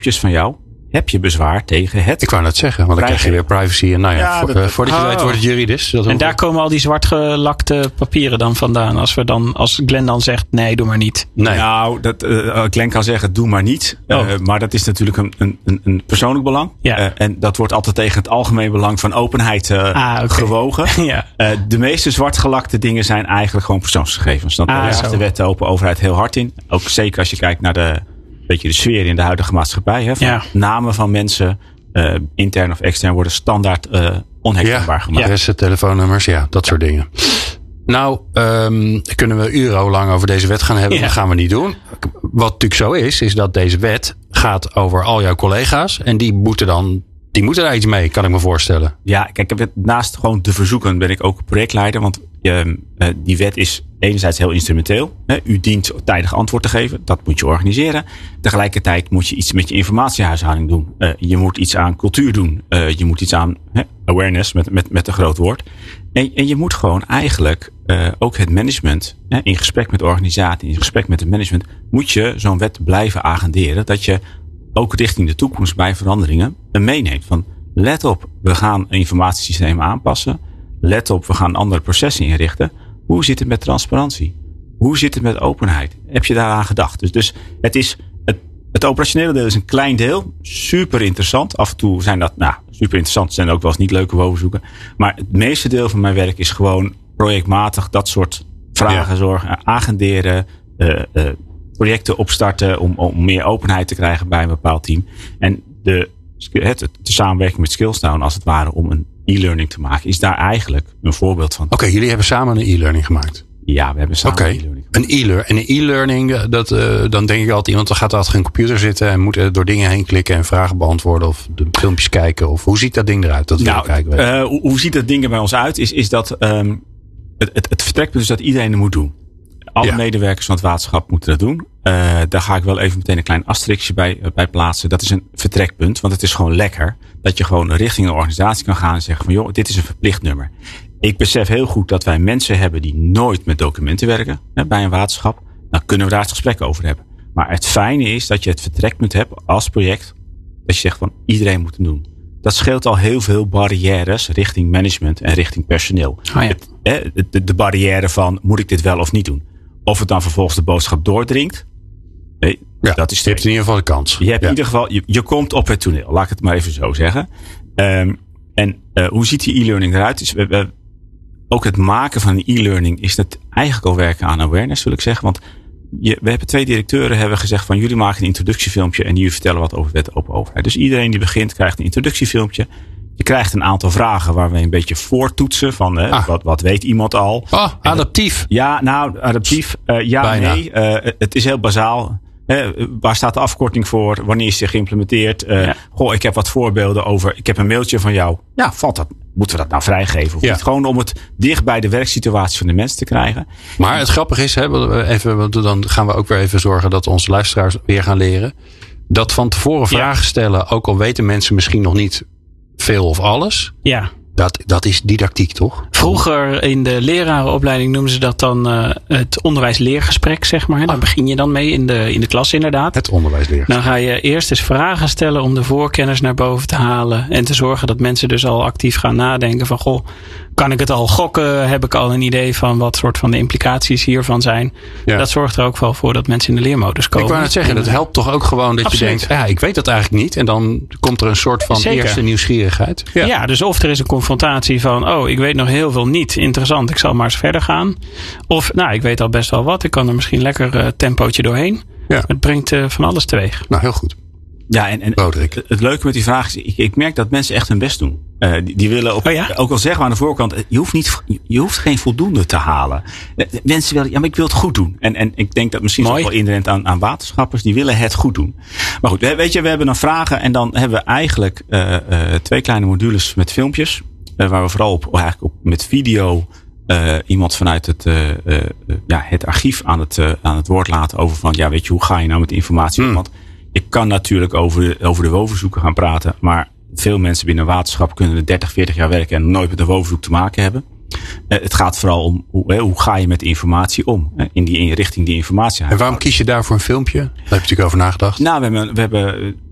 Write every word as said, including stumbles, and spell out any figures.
van jou. Heb je bezwaar tegen het... Ik wou net zeggen, want dan krijg je weer privacy. En nou ja, ja voor, dat, voordat je oh. weet wordt het juridisch. Dat en daar komen al die zwartgelakte papieren dan vandaan. Als we dan, als Glenn dan zegt, nee, doe maar niet. Nee. Nou, dat, uh, Glenn kan zeggen, doe maar niet. Oh. Uh, maar dat is natuurlijk een, een, een persoonlijk belang. Ja. Uh, en dat wordt altijd tegen het algemeen belang van openheid uh, ah, okay. gewogen. ja. uh, de meeste zwartgelakte dingen zijn eigenlijk gewoon persoonsgegevens. Dan ah, zegt de wet de open overheid heel hard in. Ook zeker als je kijkt naar de... beetje de sfeer in de huidige maatschappij. Hè, van ja. Namen van mensen, uh, intern of extern, worden standaard uh, onherkenbaar ja, gemaakt. Adressen, telefoonnummers, ja, dat soort dingen. Nou, um, kunnen we urenlang over deze wet gaan hebben. Ja. Dat gaan we niet doen. Wat natuurlijk zo is, is dat deze wet gaat over al jouw collega's. En die moeten dan, die moeten daar iets mee, kan ik me voorstellen. Ja, kijk, naast gewoon te verzoeken ben ik ook projectleider. Want uh, uh, die wet is enerzijds heel instrumenteel. Hè. U dient tijdig antwoord te geven. Dat moet je organiseren. Tegelijkertijd moet je iets met je informatiehuishouding doen. Uh, je moet iets aan cultuur doen. Uh, je moet iets aan hè, awareness, met, met, met een groot woord. En, en je moet gewoon eigenlijk uh, ook het management, hè, in gesprek met de organisatie, in gesprek met het management, moet je zo'n wet blijven agenderen. Dat je ook richting de toekomst bij veranderingen meeneemt. Van let op, we gaan informatiesystemen aanpassen. Let op, we gaan andere processen inrichten. Hoe zit het met transparantie? Hoe zit het met openheid? Heb je daaraan gedacht? Dus, dus het is het, het operationele deel is een klein deel. Super interessant. Af en toe zijn dat, nou, super interessant. Zijn ook wel eens niet leuke woonzoeken. Maar het meeste deel van mijn werk is gewoon projectmatig dat soort vragen ja. zorgen. Agenderen. Uh, uh, projecten opstarten om, om meer openheid te krijgen bij een bepaald team. En de, het, de samenwerking met Skillstown als het ware om een e-learning te maken, is daar eigenlijk een voorbeeld van. Oké, okay, jullie hebben samen een e-learning gemaakt? Ja, we hebben samen okay. een e-learning gemaakt. Een e-learning. En een e-learning, dat, uh, dan denk ik altijd, iemand gaat achter een computer zitten en moet door dingen heen klikken en vragen beantwoorden of de filmpjes kijken. Of hoe ziet dat ding eruit? Dat nou, kijken, uh, hoe, hoe ziet dat ding er bij ons uit? Is, is dat um, het, het, het vertrekpunt is dat iedereen het moet doen. Alle ja. medewerkers van het waterschap moeten dat doen. Uh, daar ga ik wel even meteen een klein asterixje bij, uh, bij plaatsen. Dat is een vertrekpunt, want het is gewoon lekker dat je gewoon richting een organisatie kan gaan en zeggen van joh, dit is een verplicht nummer. Ik besef heel goed dat wij mensen hebben die nooit met documenten werken hè, bij een waterschap. Dan kunnen we daar het gesprek over hebben. Maar het fijne is dat je het vertrekpunt hebt als project. Dat je zegt van iedereen moet het doen. Dat scheelt al heel veel barrières richting management en richting personeel. Oh ja. het, hè, de, de barrière van moet ik dit wel of niet doen? Of het dan vervolgens de boodschap doordringt. Nee, ja, dat is je hebt in ieder geval de kans. Je hebt ja. in ieder geval, je, je komt op het toneel. Laat ik het maar even zo zeggen. Um, en uh, hoe ziet die e-learning eruit? Is, we, we, ook het maken van een e-learning is dat eigenlijk al werken aan awareness, wil ik zeggen. Want je, we hebben twee directeuren hebben gezegd van jullie maken een introductiefilmpje en jullie vertellen wat over wet open overheid. Dus iedereen die begint krijgt een introductiefilmpje. Je krijgt een aantal vragen waar we een beetje voortoetsen van hè, ah. wat, wat weet iemand al. Oh, adaptief. Ja, nou, adaptief. Uh, ja, Bijna. nee. Uh, het is heel bazaal. Hè, waar staat de afkorting voor? Wanneer is die geïmplementeerd? Uh, ja. Goh, ik heb wat voorbeelden over. Ik heb een mailtje van jou. Ja, valt dat? Moeten we dat nou vrijgeven? Of ja. niet? Gewoon om het dicht bij de werksituatie van de mensen te krijgen. Maar het grappige is, hè, even, dan gaan we ook weer even zorgen dat onze luisteraars weer gaan leren. Dat van tevoren vragen ja. stellen, ook al weten mensen misschien nog niet veel of alles. Ja. Dat, dat is didactiek, toch? Vroeger in de lerarenopleiding noemden ze dat dan uh, het onderwijsleergesprek, zeg maar. Daar ah. begin je dan mee in de, in de klas inderdaad. Het onderwijsleergesprek. Dan ga je eerst eens vragen stellen om de voorkennis naar boven te halen. En te zorgen dat mensen dus al actief gaan nadenken van, goh, kan ik het al gokken? Heb ik al een idee van wat soort van de implicaties hiervan zijn? Ja. Dat zorgt er ook wel voor dat mensen in de leermodus komen. Ik wou net zeggen, dat helpt toch ook gewoon dat Absoluut. je denkt, ja, ik weet dat eigenlijk niet. En dan komt er een soort van Zeker. eerste nieuwsgierigheid. Ja. ja, dus of er is een confrontatie van, oh, ik weet nog heel veel niet. Interessant, ik zal maar eens verder gaan. Of, nou, ik weet al best wel wat. Ik kan er misschien lekker uh, tempootje doorheen. Ja. Het brengt uh, van alles teweeg. Nou, heel goed. Ja, en, en het, het leuke met die vraag is, ik, ik merk dat mensen echt hun best doen. Uh, die, die willen op, oh ja? ook al zeggen we aan de voorkant, je hoeft niet, je hoeft geen voldoende te halen. Mensen willen, ja, maar ik wil het goed doen. En, en ik denk dat misschien is het wel inherent aan, aan waterschappers, die willen het goed doen. Maar goed, weet je, we hebben dan vragen en dan hebben we eigenlijk uh, uh, twee kleine modules met filmpjes. Uh, waar we vooral op, eigenlijk op met video uh, iemand vanuit het, uh, uh, ja, het archief aan het, uh, aan het woord laten over van, ja, weet je, hoe ga je nou met informatie? Hmm. Want je kan natuurlijk over de, over de woonverzoeken gaan praten, maar veel mensen binnen waterschap kunnen er dertig, veertig jaar werken en nooit met een woonverzoek te maken hebben. Uh, het gaat vooral om hoe, hoe ga je met informatie om, uh, in die in richting die informatie. En waarom kies je daarvoor een filmpje? Daar heb je natuurlijk over nagedacht. Nou, we hebben, we hebben